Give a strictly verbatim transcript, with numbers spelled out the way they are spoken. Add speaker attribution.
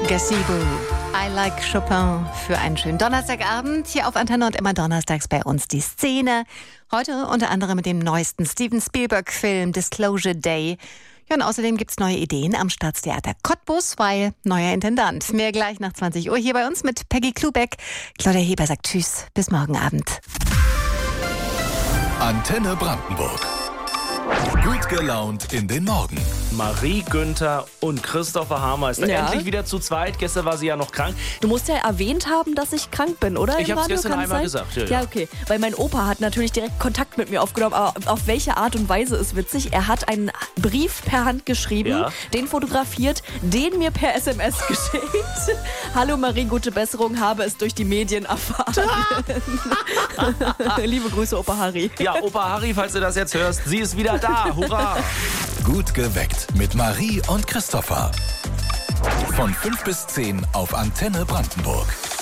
Speaker 1: Gazebo. I like Chopin für einen schönen Donnerstagabend hier auf Antenne und immer donnerstags bei uns die Szene. Heute unter anderem mit dem neuesten Steven Spielberg-Film Disclosure Day. Ja, und außerdem gibt's neue Ideen am Staatstheater Cottbus, weil neuer Intendant. Mehr gleich nach zwanzig Uhr hier bei uns mit Peggy Klubeck. Claudia Heber sagt Tschüss, bis morgen Abend.
Speaker 2: Antenne Brandenburg. Gut gelaunt in den Morgen.
Speaker 3: Marie Günther und Christopher Hameister.
Speaker 4: Ja.
Speaker 3: Endlich wieder zu zweit. Gestern war sie ja noch krank.
Speaker 4: Du musst ja erwähnt haben, dass ich krank bin, oder?
Speaker 3: Ich
Speaker 4: Im
Speaker 3: hab's
Speaker 4: Radio,
Speaker 3: gestern
Speaker 4: kann es
Speaker 3: einmal
Speaker 4: sein?
Speaker 3: gesagt. Ja,
Speaker 4: Ja,
Speaker 3: ja.
Speaker 4: okay. Weil mein Opa hat natürlich direkt Kontakt mit mir aufgenommen. Aber auf welche Art und Weise ist witzig? Er hat einen Brief per Hand geschrieben,
Speaker 3: Ja.
Speaker 4: den fotografiert, den mir per S M S geschickt. Hallo Marie, gute Besserung, habe es durch die Medien erfahren. Liebe Grüße, Opa Harry.
Speaker 3: Ja, Opa Harry, falls du das jetzt hörst, sie ist wieder da. Hurra!
Speaker 2: Gut geweckt mit Marie und Christopher. Von fünf bis zehn auf Antenne Brandenburg.